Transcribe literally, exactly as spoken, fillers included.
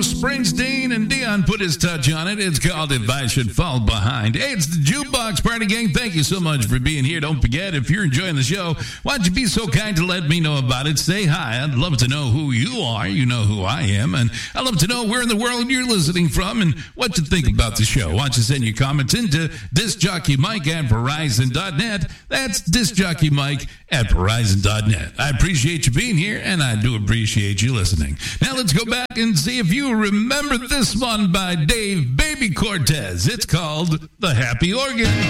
Bruce Springsteen, and Dion put his touch on it. It's called If I Should Fall Behind. Hey, it's the Jukebox Party Gang. Thank you so much for being here. Don't forget, if you're enjoying the show, why don't you be so kind to let me know about it? Say hi. I'd love to know who you are. You know who I am. And I'd love to know where in the world you're listening from and what you think about the show. Why don't you send your comments into discjockeymike at verizon dot net. That's discjockeymike at verizon dot net. I appreciate you being here, and I do appreciate you listening. Now let's go back and see if you remember this one by Dave Baby Cortez. It's called The Happy Organ.